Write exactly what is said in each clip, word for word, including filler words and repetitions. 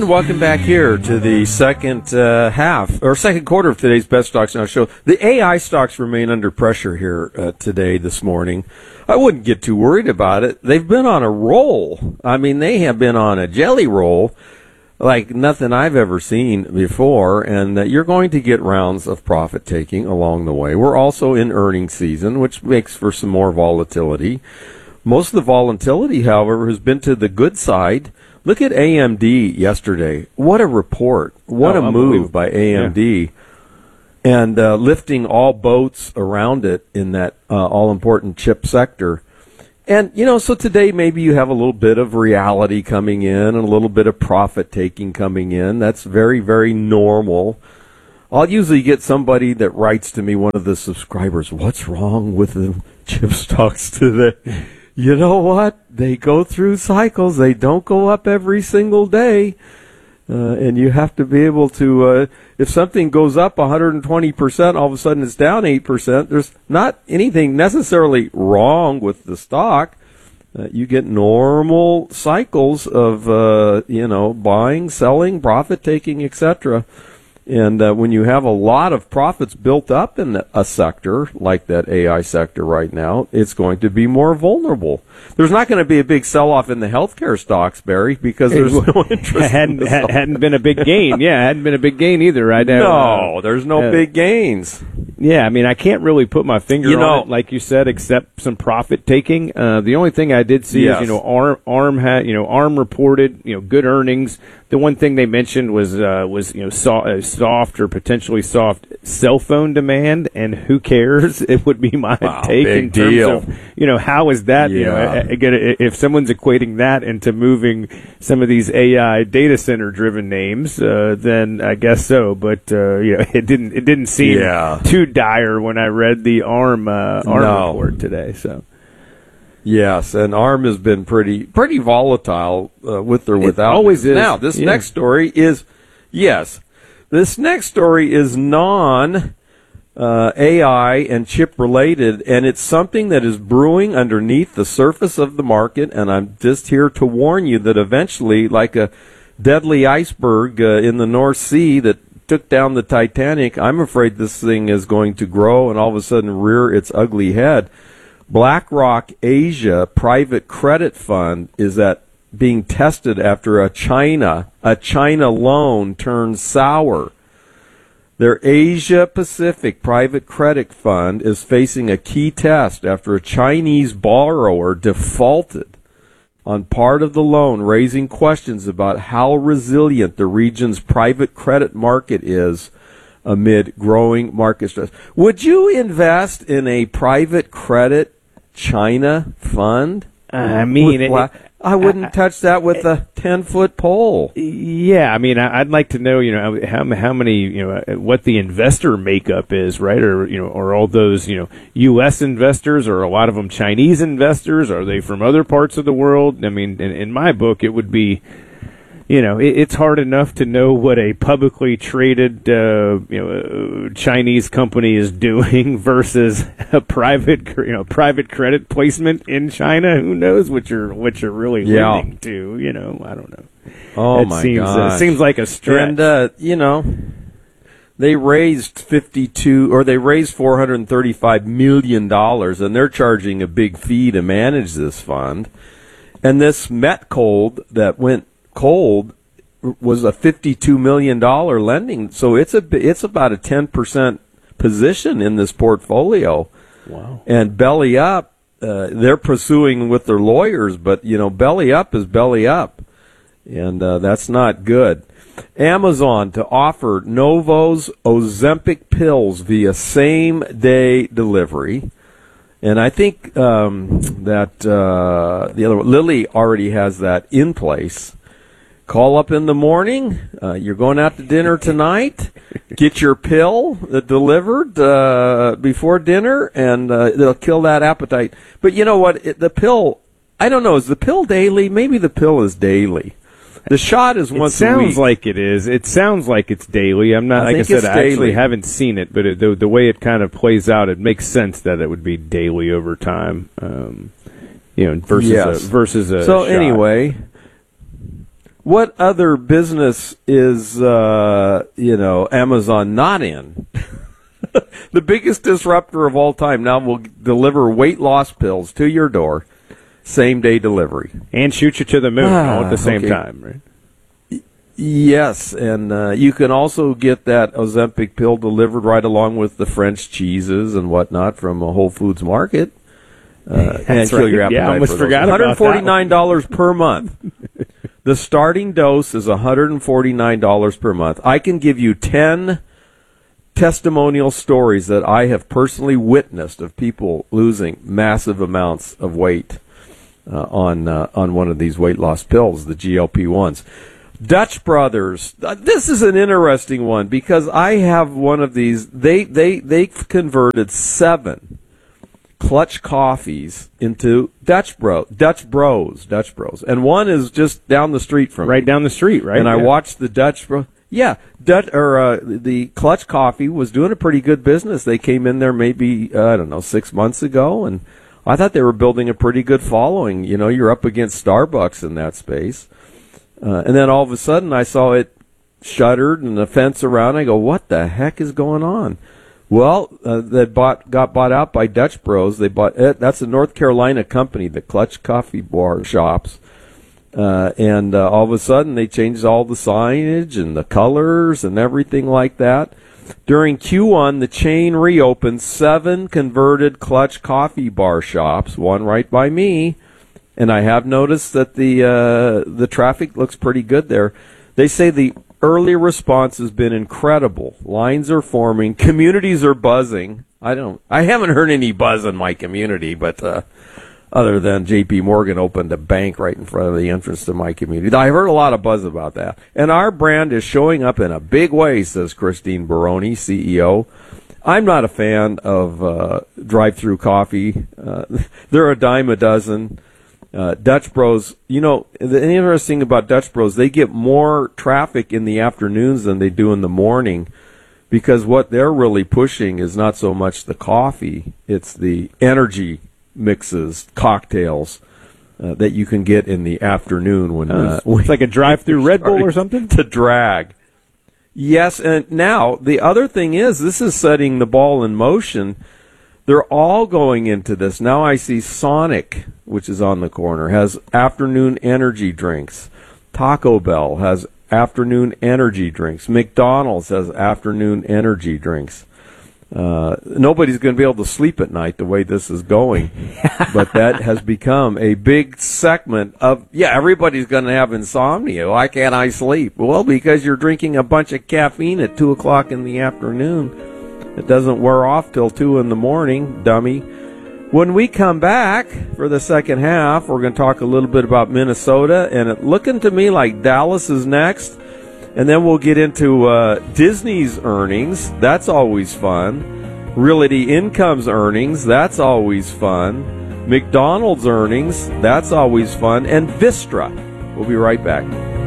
Welcome back here to the second uh, half, or second quarter of today's Best Stocks Now show. The A I stocks remain under pressure here uh, today, this morning. I wouldn't get too worried about it. They've been on a roll. I mean, they have been on a jelly roll like nothing I've ever seen before, and uh, you're going to get rounds of profit-taking along the way. We're also in earnings season, which makes for some more volatility. Most of the volatility, however, has been to the good side. Look at A M D yesterday. What a report. What oh, a move by A M D. Yeah. And uh, lifting all boats around it in that uh, all-important chip sector. And, you know, so today maybe you have a little bit of reality coming in and a little bit of profit-taking coming in. That's very, very normal. I'll usually get somebody that writes to me, one of the subscribers, what's wrong with the chip stocks today? You know what? They go through cycles. They don't go up every single day. Uh, and you have to be able to, uh, if something goes up one hundred twenty percent, all of a sudden it's down eight percent, there's not anything necessarily wrong with the stock. Uh, you get normal cycles of, uh, you know, buying, selling, profit-taking, et cetera. And uh, when you have a lot of profits built up in a sector like that A I sector right now, it's going to be more vulnerable. There's not going to be a big sell-off in the healthcare stocks, Barry, because there's no interest. hadn't, in hadn't been a big gain. Yeah, hadn't been a big gain either, right? No, uh, there's no uh, big gains. Yeah, I mean, I can't really put my finger you on know, it, like you said, except some profit taking. Uh, the only thing I did see yes. is, you know, ARM, ARM had, you know, ARM reported, you know, good earnings. The one thing they mentioned was, uh, was you know, so, uh, soft or potentially soft cell phone demand, and who cares? It would be my wow, take big in terms deal. of, you know, how is that? Yeah. You know, again, if someone's equating that into moving some of these A I data center driven names, uh, then I guess so. But uh, you know, it didn't it didn't seem yeah. too dire when I read the ARM uh, ARM no. report today. So. Yes, and ARM has been pretty pretty volatile uh, with or without. It always is. Now, this yeah. next story is, yes, this next story is non uh, A I and chip related, and it's something that is brewing underneath the surface of the market, and I'm just here to warn you that eventually, like a deadly iceberg uh, in the North Sea that took down the Titanic, I'm afraid this thing is going to grow and all of a sudden rear its ugly head. BlackRock Asia Private Credit Fund is at being tested after a China a China loan turned sour. Their Asia Pacific Private Credit Fund is facing a key test after a Chinese borrower defaulted on part of the loan, raising questions about how resilient the region's private credit market is amid growing market stress. Would you invest in a private credit China fund? I mean, it, it, I wouldn't I, touch that with a ten-foot pole. Yeah, I mean, I, I'd like to know, you know, how how many, you know, what the investor makeup is, right? Or, you know, are all those, you know, U S investors, or a lot of them Chinese investors? Are they from other parts of the world? I mean, in, in my book, it would be, you know, it, it's hard enough to know what a publicly traded, uh, you know, Chinese company is doing versus a private, you know, private credit placement in China. Who knows what you're what you're really yeah. lending to? You know, I don't know. Oh it my seems, god! Uh, seems like a stretch. And uh, you know, they raised fifty-two, or they raised four hundred and thirty-five million dollars, and they're charging a big fee to manage this fund. And this Met Cold that went cold was a fifty-two million dollars lending, so it's a it's about a ten percent position in this portfolio. Wow. And Belly Up, uh, they're pursuing with their lawyers, but you know, Belly Up is Belly Up, and uh, that's not good. Amazon to offer Novo's Ozempic pills via same day delivery. And I think um, that uh, the other one, Lilly already has that in place. Call up in the morning. Uh, you're going out to dinner tonight. Get your pill uh, delivered uh, before dinner, and uh, it'll kill that appetite. But you know what? It, the pill, I don't know. Is the pill daily? Maybe the pill is daily. The shot is once a week. It a sounds like it is. It sounds like it's daily. I'm not, I like I think said, it's I actually daily. haven't seen it, but it, the, the way it kind of plays out, it makes sense that it would be daily over time. Um, you know, versus yes. a, versus a So shot. anyway, what other business is, uh, you know, Amazon not in? The biggest disruptor of all time now will deliver weight loss pills to your door, same day delivery. And shoot you to the moon Ah, all at the same okay. time, right? Yes, and uh, you can also get that Ozempic pill delivered right along with the French cheeses and whatnot from a Whole Foods market. Uh, and kill right. your appetite Yeah, I almost for those. forgot about that one hundred forty-nine dollars per month. The starting dose is one hundred forty-nine dollars per month. I can give you ten testimonial stories that I have personally witnessed of people losing massive amounts of weight uh, on uh, on one of these weight loss pills, the G L P ones. Dutch Brothers. Uh, this is an interesting one because I have one of these. They they they've converted seven Clutch coffees into Dutch Bro Dutch Bros Dutch Bros, and one is just down the street from Right me. down the street, right? And I Yeah. watched the Dutch Bro. Yeah, Dutch or uh, the Clutch Coffee was doing a pretty good business. They came in there maybe uh, I don't know six months ago, and I thought they were building a pretty good following. You know, you're up against Starbucks in that space, uh, and then all of a sudden I saw it shuttered and the fence around. I go, what the heck is going on? Well, uh, they bought got bought out by Dutch Bros. They bought it. That's a North Carolina company, the Clutch Coffee Bar Shops. Uh, and uh, all of a sudden, they changed all the signage and the colors and everything like that. During Q one, the chain reopened seven converted Clutch Coffee Bar Shops, one right by me. And I have noticed that the uh, the traffic looks pretty good there. They say the early response has been incredible. Lines are forming, communities are buzzing. I don't. I haven't heard any buzz in my community, but. Uh, Other than J P Morgan opened a bank right in front of the entrance to my community. I heard a lot of buzz about that. And our brand is showing up in a big way, says Christine Baroni, C E O. I'm not a fan of uh, drive-through coffee. Uh, they're a dime a dozen. Uh, Dutch Bros, you know, the interesting thing about Dutch Bros, they get more traffic in the afternoons than they do in the morning because what they're really pushing is not so much the coffee, it's the energy mixes, cocktails uh, that you can get in the afternoon when uh, It's like a drive-through Red Bull or something? to drag. Yes, and now the other thing is this is setting the ball in motion. They're all going into this. Now I see Sonic, which is on the corner, has afternoon energy drinks. Taco Bell has afternoon energy drinks. McDonald's has afternoon energy drinks. Uh, nobody's going to be able to sleep at night the way this is going, but that has become a big segment of, yeah, everybody's going to have insomnia. Why can't I sleep? Well, because you're drinking a bunch of caffeine at two o'clock in the afternoon. It doesn't wear off till two in the morning, dummy. When we come back for the second half, we're going to talk a little bit about Minnesota, and it looking to me like Dallas is next. And then we'll get into uh, Disney's earnings. That's always fun. Realty Income's earnings. That's always fun. McDonald's earnings. That's always fun. And Vistra. We'll be right back.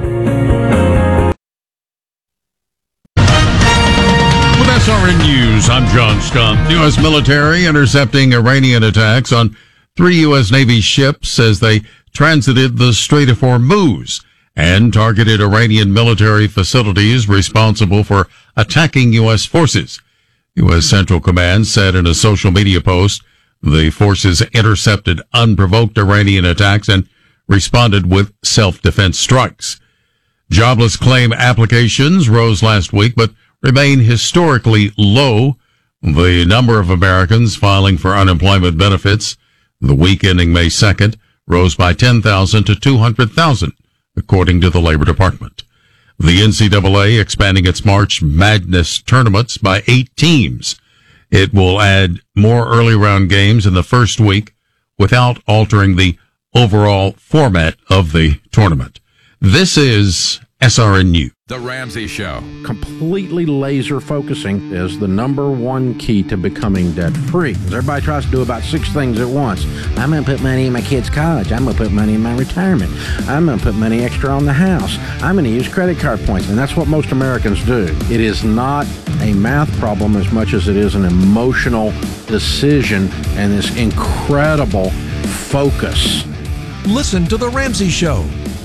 With S R N News, I'm John Stump. U S military intercepting Iranian attacks on three U S Navy ships as they transited the Strait of Hormuz and targeted Iranian military facilities responsible for attacking U S forces. U S Central Command said in a social media post the forces intercepted unprovoked Iranian attacks and responded with self-defense strikes. Jobless claim applications rose last week but remain historically low. The number of Americans filing for unemployment benefits the week ending May second rose by ten thousand to two hundred thousand. According to the Labor Department. The N C double A expanding its March Madness tournaments by eight teams. It will add more early round games in the first week without altering the overall format of the tournament. This is S R N U. The Ramsey Show. Completely laser focusing is the number one key to becoming debt free. Everybody tries to do about six things at once. I'm going to put money in my kid's college. I'm going to put money in my retirement. I'm going to put money extra on the house. I'm going to use credit card points. And that's what most Americans do. It is not a math problem as much as it is an emotional decision and this incredible focus. Listen to The Ramsey Show.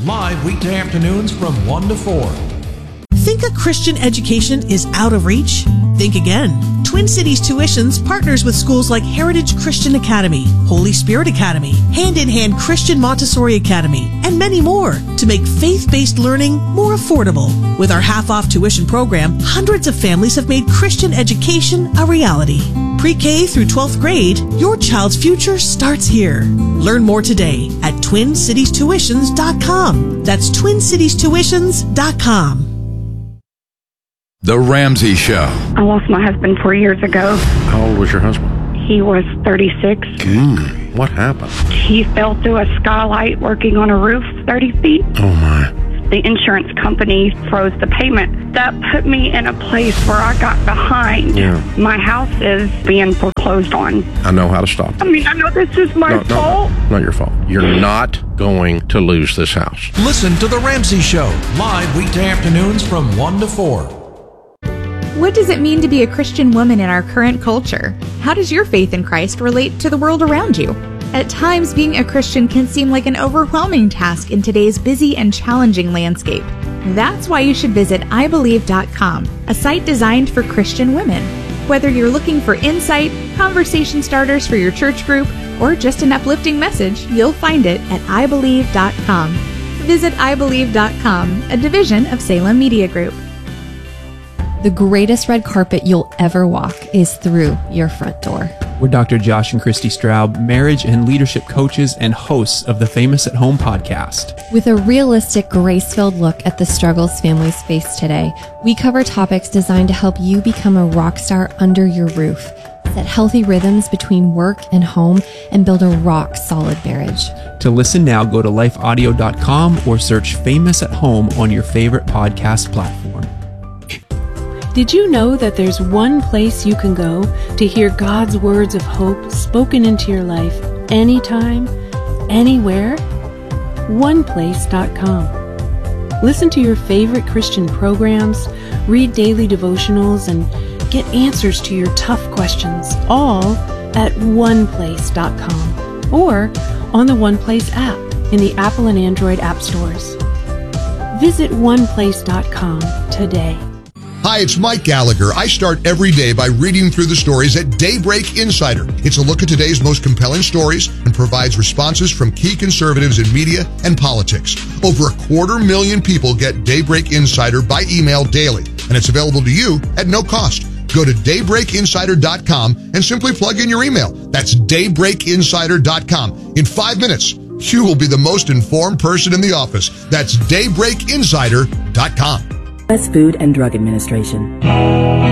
live weekday afternoons from one to four. Think a Christian education is out of reach? Think again. Twin Cities Tuitions partners with schools like Heritage Christian Academy, Holy Spirit Academy, Hand in Hand Christian Montessori Academy, and many more to make faith-based learning more affordable. With our half-off tuition program, hundreds of families have made Christian education a reality. Pre-K through twelfth grade, your child's future starts here. Learn more today at twin cities tuitions dot com. That's twin cities tuitions dot com. The Ramsey Show. I lost my husband four years ago. How old was your husband? He was thirty-six. Mm, what happened? He fell through a skylight working on a roof thirty feet. Oh, my. The insurance company froze the payment. That put me in a place where I got behind. Yeah. My house is being foreclosed on. I know how to stop I it. mean, I know this is my No, no, fault. no, not your fault. You're not going to lose this house. Listen to The Ramsey Show, live weekday afternoons from one to four. What does it mean to be a Christian woman in our current culture? How does your faith in Christ relate to the world around you? At times, being a Christian can seem like an overwhelming task in today's busy and challenging landscape. That's why you should visit I believe dot com, a site designed for Christian women. Whether you're looking for insight, conversation starters for your church group, or just an uplifting message, you'll find it at I believe dot com. Visit I believe dot com, a division of Salem Media Group. The greatest red carpet you'll ever walk is through your front door. We're Doctor Josh and Christy Straub, marriage and leadership coaches and hosts of the Famous at Home podcast. With a realistic, grace-filled look at the struggles families face today, we cover topics designed to help you become a rock star under your roof, set healthy rhythms between work and home, and build a rock-solid marriage. To listen now, go to life audio dot com or search Famous at Home on your favorite podcast platform. Did you know that there's one place you can go to hear God's words of hope spoken into your life anytime, anywhere? one place dot com. Listen to your favorite Christian programs, read daily devotionals, and get answers to your tough questions, all at one place dot com or on the OnePlace app in the Apple and Android app stores. Visit one place dot com today. Hi, it's Mike Gallagher. I start every day by reading through the stories at Daybreak Insider. It's a look at today's most compelling stories and provides responses from key conservatives in media and politics. Over a quarter million people get Daybreak Insider by email daily, and it's available to you at no cost. Go to daybreak insider dot com and simply plug in your email. That's daybreak insider dot com. In five minutes, you will be the most informed person in the office. That's daybreak insider dot com. U S Food and Drug Administration.